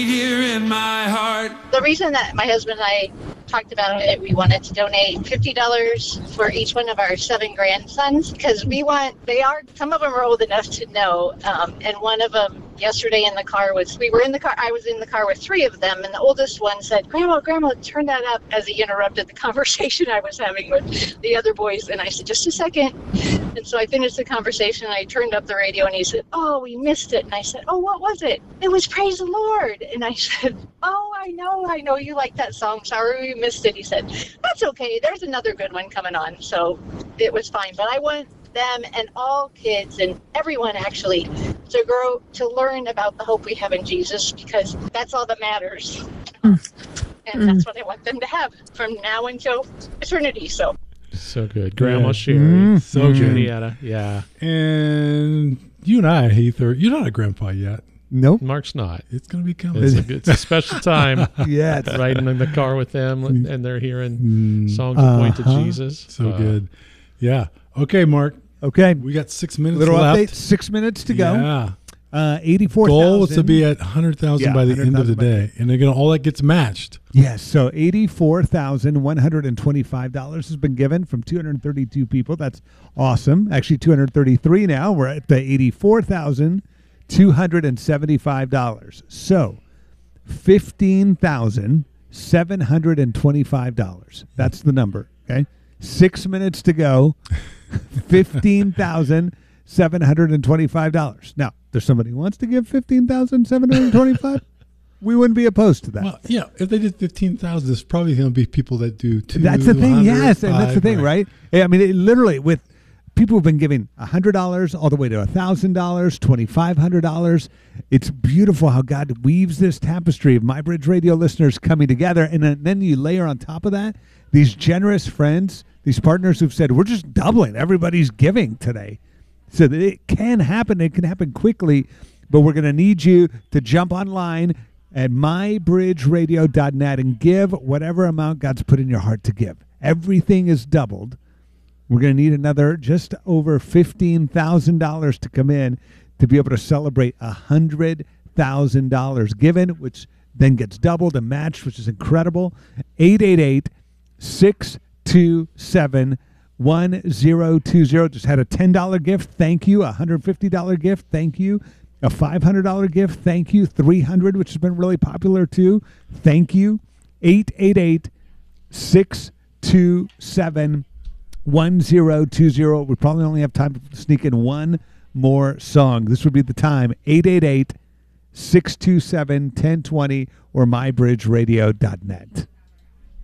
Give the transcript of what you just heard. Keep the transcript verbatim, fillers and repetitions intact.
Here in my heart. The reason that my husband and I talked about it, we wanted to donate fifty dollars for each one of our seven grandsons, because we want, they are, some of them are old enough to know, um, and one of them yesterday in the car was, we were in the car, I was in the car with three of them, and the oldest one said, Grandma, Grandma, turn that up, as he interrupted the conversation I was having with the other boys, and I said, just a second. And so I finished the conversation, and I turned up the radio, and he said, oh, we missed it. And I said, oh, what was it? It was Praise the Lord. And I said, oh, I know, I know you like that song. Sorry we missed it. He said, that's okay. There's another good one coming on. So it was fine. But I want them and all kids and everyone actually to grow, to learn about the hope we have in Jesus, because that's all that matters. Mm. And mm. that's what I want them to have from now until eternity. So. So good. Grandma yeah. Sherry. Mm, so good. Indiana. Yeah. And you and I, Heath, are, you're not a grandpa yet. Nope. Mark's not. It's going to be coming. It's a, it's a special time. Yeah. It's riding in the car with them, and they're hearing mm, songs that uh-huh. point to Jesus. So uh, good. Yeah. Okay, Mark. Okay. We got six minutes Little left. update. Six minutes to go. Yeah. Uh, eighty-four thousand. Goal was to be at one hundred thousand yeah, by the end of the day. And again, all that gets matched. Yes. So eighty-four thousand one hundred twenty-five dollars has been given from two hundred thirty-two people. That's awesome. Actually, two hundred thirty-three now. We're at the eighty-four thousand two hundred seventy-five dollars. So fifteen thousand seven hundred twenty-five dollars. That's the number. Okay. Six minutes to go. fifteen thousand seven hundred twenty-five dollars. Now, there's somebody who wants to give fifteen thousand seven hundred twenty-five dollars. We wouldn't be opposed to that. Well, yeah, if they did fifteen thousand, there's probably going to be people that do two. That's the thing, yes, and that's the thing, right? right? I mean, it literally, with people who've been giving one hundred dollars all the way to one thousand dollars, twenty-five hundred dollars. It's beautiful how God weaves this tapestry of My Bridge Radio listeners coming together, and then, then you layer on top of that these generous friends, these partners who've said, we're just doubling everybody's giving today. So that it can happen. It can happen quickly, but we're going to need you to jump online at my bridge radio dot net and give whatever amount God's put in your heart to give. Everything is doubled. We're going to need another just over fifteen thousand dollars to come in to be able to celebrate one hundred thousand dollars given, which then gets doubled and matched, which is incredible. eight eight eight, six two seven, one zero two zero. Just had a ten dollar gift. Thank you. A one hundred fifty dollar gift. Thank you. A five hundred dollar gift. Thank you. three hundred, which has been really popular too. Thank you. eight eight eight, six two seven, one zero two zero. We probably only have time to sneak in one more song. This would be the time. eight eight eight, six two seven, one zero two zero or my bridge radio dot net.